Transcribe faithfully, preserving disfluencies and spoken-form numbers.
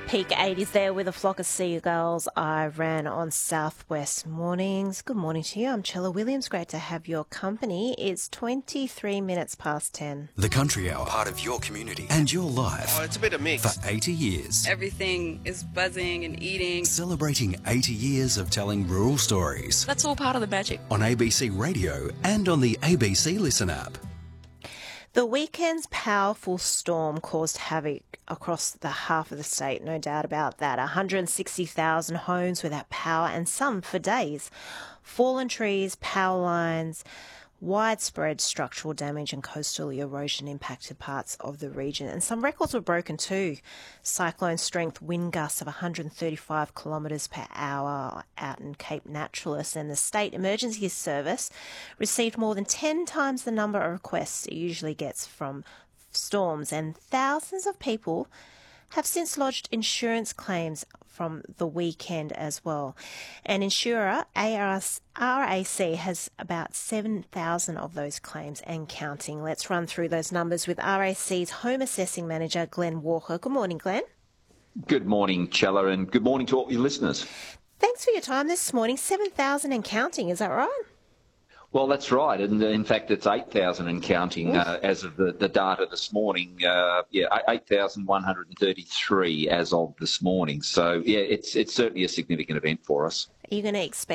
Peak eighties there with a flock of seagulls. I ran on Southwest Mornings. Good morning to you. I'm Chella Williams. Great to have your company. It's twenty-three minutes past ten. The Country Hour, part of your community and your life. Oh, it's a bit of mix. For eighty years. Everything is buzzing and eating. Celebrating eighty years of telling rural stories. That's all part of the magic. On A B C Radio and on the A B C Listen app. The weekend's powerful storm caused havoc across the half of the state, no doubt about that. one hundred sixty thousand homes without power and some for days. Fallen trees, power lines, widespread structural damage and coastal erosion impacted parts of the region. And some records were broken too. Cyclone strength wind gusts of one hundred thirty-five kilometres per hour out in Cape Naturalist, and the State Emergency Service received more than ten times the number of requests it usually gets from storms, and thousands of people have since lodged insurance claims from the weekend as well. And insurer R A C has about seven thousand of those claims and counting. Let's run through those numbers with R A C's Home Assessing Manager, Glenn Walker. Good morning, Glenn. Good morning, Chella, and good morning to all your listeners. Thanks for your time this morning. seven thousand and counting, is that right? Well, that's right, and in fact it's eight thousand and counting uh, as of the, the data this morning. Uh, yeah, eight thousand one hundred thirty-three as of this morning. So, yeah, it's it's certainly a significant event for us. Are you going to expect